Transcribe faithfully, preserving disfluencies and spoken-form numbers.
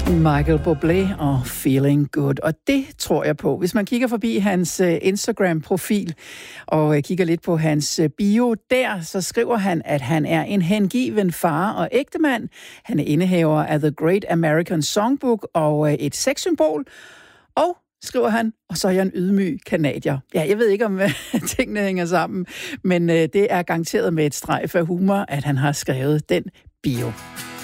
Michael Bublé og Feeling Good. Og det tror jeg på. Hvis man kigger forbi hans Instagram-profil og kigger lidt på hans bio der, så skriver han, at han er en hengiven far og ægtemand. Han er indehaver af The Great American Songbook og et sexsymbol. Og skriver han, og så er jeg en ydmyg kanadier. Ja, jeg ved ikke, om tingene hænger sammen, men det er garanteret med et strejf af humor, at han har skrevet den bio.